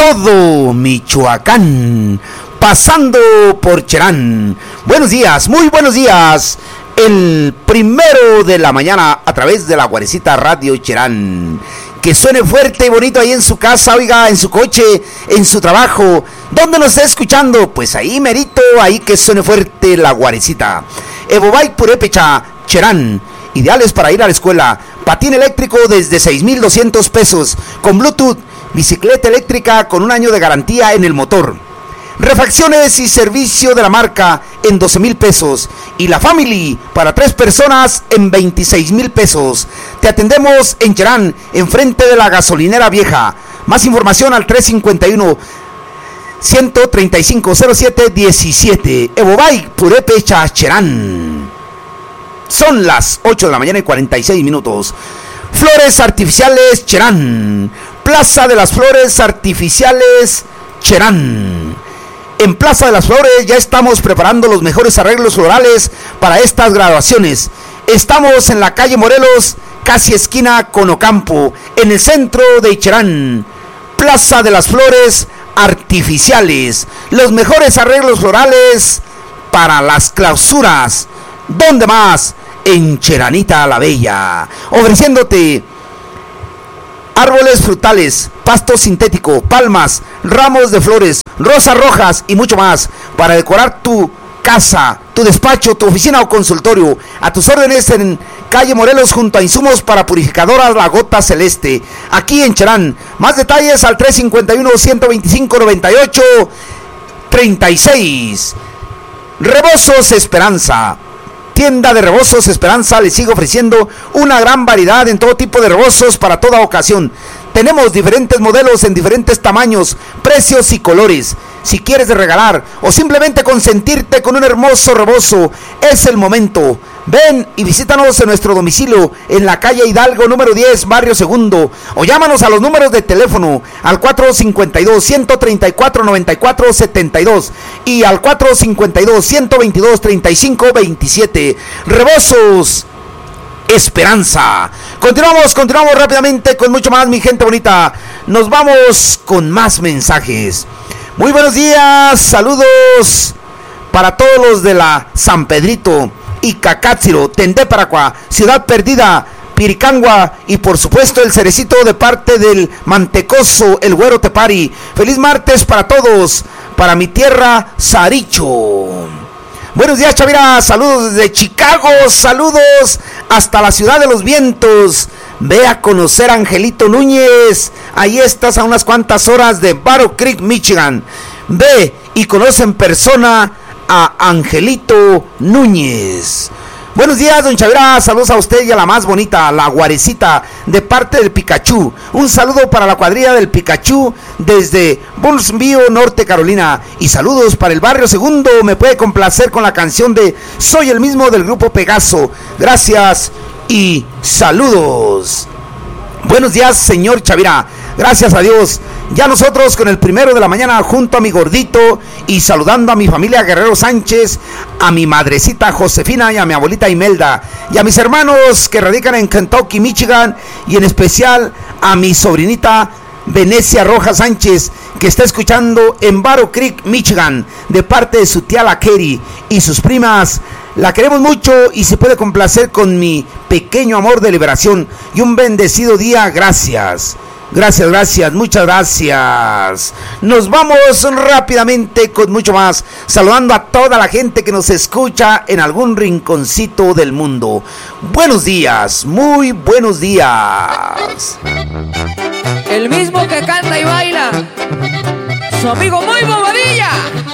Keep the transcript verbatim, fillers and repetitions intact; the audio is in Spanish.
todo Michoacán, pasando por Cherán. Buenos días, muy buenos días. El primero de la mañana a través de la Guarecita Radio Cherán. Que suene fuerte y bonito ahí en su casa, oiga, en su coche, en su trabajo. ¿Dónde nos está escuchando? Pues ahí merito, ahí que suene fuerte la Guarecita. Evobike Purépecha, Cherán. Ideales para ir a la escuela. Patín eléctrico desde seis mil doscientos pesos. Con Bluetooth. Bicicleta eléctrica con un año de garantía en el motor. Refacciones y servicio de la marca en doce mil pesos. Y la Family para tres personas en veintiséis mil pesos. Te atendemos en Cherán, enfrente de la gasolinera vieja. Más información al tres cinco uno, uno tres cinco, cero siete uno siete. Evobike Purépecha, Cherán. Son las ocho de la mañana y cuarenta y seis minutos. Flores artificiales Cherán. Plaza de las Flores Artificiales Cherán. En Plaza de las Flores ya estamos preparando los mejores arreglos florales para estas graduaciones. Estamos en la calle Morelos, casi esquina con Ocampo, en el centro de Cherán. Plaza de las Flores Artificiales. Los mejores arreglos florales para las clausuras. ¿Dónde más? En Cheranita la Bella. Ofreciéndote árboles frutales, pasto sintético, palmas, ramos de flores, rosas rojas y mucho más para decorar tu casa, tu despacho, tu oficina o consultorio. A tus órdenes en calle Morelos junto a Insumos para Purificadoras La Gota Celeste, aquí en Cherán. Más detalles al tres cinco uno, uno dos cinco, nueve ocho tres seis. Rebozos Esperanza. Tienda de Rebozos Esperanza le sigue ofreciendo una gran variedad en todo tipo de rebozos para toda ocasión. Tenemos diferentes modelos en diferentes tamaños, precios y colores. Si quieres regalar o simplemente consentirte con un hermoso rebozo, es el momento. Ven y visítanos en nuestro domicilio en la calle Hidalgo número diez, Barrio Segundo, o llámanos a los números de teléfono al cuatro cinco dos, uno tres cuatro, nueve cuatro siete dos y al cuatro cinco dos, uno dos dos, tres cinco dos siete. Rebozos Esperanza. Continuamos, continuamos rápidamente con mucho más, mi gente bonita. Nos vamos con más mensajes. Muy buenos días, saludos para todos los de la San Pedrito, Icacatziro, Tendeparacua, Ciudad Perdida, Piricangua y por supuesto el Cerecito de parte del Mantecoso, el Güero Tepari. Feliz martes para todos, para mi tierra, Saricho. Buenos días, Chavira, saludos desde Chicago, saludos hasta la Ciudad de los Vientos. Ve a conocer a Angelito Núñez, ahí estás a unas cuantas horas de Battle Creek, Michigan. Ve y conoce en persona a Angelito Núñez. Buenos días, don Chavira, saludos a usted y a la más bonita, la Guarecita, de parte del Pikachu. Un saludo para la cuadrilla del Pikachu desde Burnsville, Norte Carolina. Y saludos para el Barrio Segundo. Me puede complacer con la canción de Soy el mismo del grupo Pegaso. Gracias y saludos. Buenos días, señor Chavira. Gracias a Dios. Ya nosotros con el primero de la mañana junto a mi gordito y saludando a mi familia Guerrero Sánchez, a mi madrecita Josefina y a mi abuelita Imelda y a mis hermanos que radican en Kentucky, Michigan y en especial a mi sobrinita Venecia Rojas Sánchez que está escuchando en Battle Creek, Michigan, de parte de su tía la Kerry y sus primas. La queremos mucho y se puede complacer con mi pequeño amor de liberación y un bendecido día. Gracias. Gracias, gracias, muchas gracias. Nos vamos rápidamente con mucho más, saludando a toda la gente que nos escucha en algún rinconcito del mundo. Buenos días, muy buenos días. El mismo que canta y baila, su amigo Muy Bobadilla.